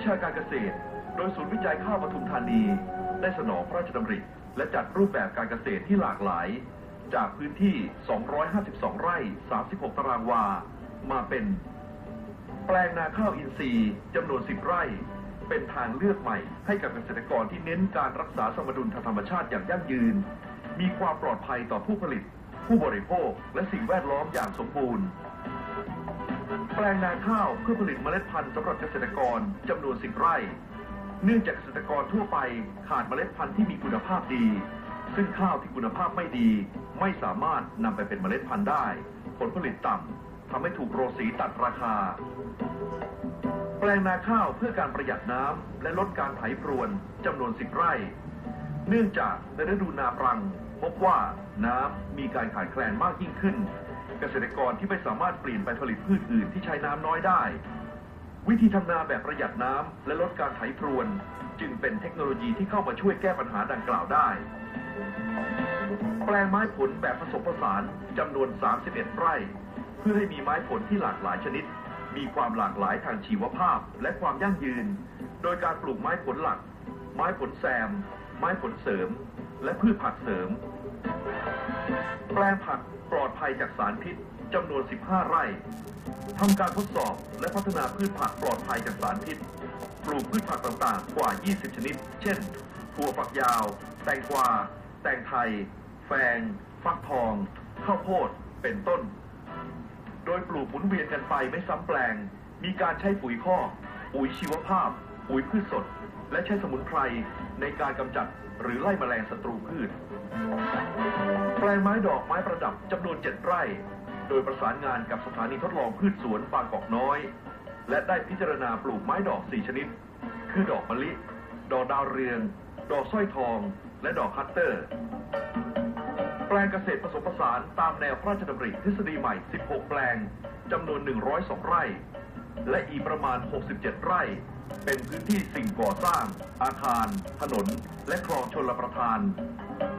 วิชาการเกษตรโดยศูนย์วิจัยข้าวปทุมธานีได้สนองพระราชดำริและจัดรูปแบบการเกษตรที่หลากหลายจากพื้นที่252ไร่36ตารางวามาเป็นแปลงนาข้าวอินทรีย์จำนวน10ไร่เป็นทางเลือกใหม่ให้กับเกษตรกรที่เน้นการรักษาสมดุลทางธรรมชาติอย่างยั่งยืนมีความปลอดภัยต่อผู้ผลิตผู้บริโภคและสิ่งแวดล้อมอย่างสมบูรณ์แปลงนาข้าวเพื่อผลิตเมล็ดพันธุ์สำหรับเกษตรกรจำนวน10ไร่เนื่องจากเกษตรกรทั่วไปขาดเมล็ดพันธุ์ที่มีคุณภาพดีซึ่งข้าวที่คุณภาพไม่ดีไม่สามารถนำไปเป็นเมล็ดพันธุ์ได้ผลผลิตต่ำทำให้ถูกโรงสีตัดราคาแปลงนาข้าวเพื่อการประหยัดน้ำและลดการไถพรวนจำนวน10ไร่เนื่องจากในฤดูนาปรังพบว่าน้ำมีการขาดแคลนมากยิ่งขึ้นเกษตรกรที่ไม่สามารถเปลี่ยนไปผลิตพืชอื่นที่ใช้น้ำน้อยได้วิธีทำนาแบบประหยัดน้ำและลดการไถพรวนจึงเป็นเทคโนโลยีที่เข้ามาช่วยแก้ปัญหาดังกล่าวได้แปลงไม้ผลแบบผสมผสานจำนวน31ไร่เพื่อให้มีไม้ผลที่หลากหลายชนิดมีความหลากหลายทางชีวภาพและความยั่งยืนโดยการปลูกไม้ผลหลักไม้ผลแซมไม้ผลเสริมและพืชผักเสริมแปลงผักปลอดภัยจากสารพิษจำนวน15ไร่ทำการทดสอบและพัฒนาพืชผักปลอดภัยจากสารพิษปลูกพืชผักต่างๆกว่า20ชนิดเช่นถั่วฝักยาวแตงกวาแตงไทยแฟงฟักทองข้าวโพดเป็นต้นโดยปลูกหมุนเวียนกันไปไม่ซ้ำแปลงมีการใช้ปุ๋ยคอกปุ๋ยชีวภาพปุ๋ยพืชสดและใช้สมุนไพรในการกำจัดหรือไล่แมลงศัตรูพืชแปลงไม้ดอกไม้ประดับจำนวน7ไร่โดยประสานงานกับสถานีทดลองพืชสวนบางกอกน้อยและได้พิจารณาปลูกไม้ดอก4ชนิดคือดอกมะลิดอกดาวเรืองดอกสร้อยทองและดอกคัตเตอร์แปลงเกษตรผสมผสานตามแนวพระราชดำริทฤษฎีใหม่16แปลงจำนวน102ไร่และอีกประมาณ67ไร่เป็นพื้นที่สิ่งก่อสร้างอาคารถนนและคลองชลประทาน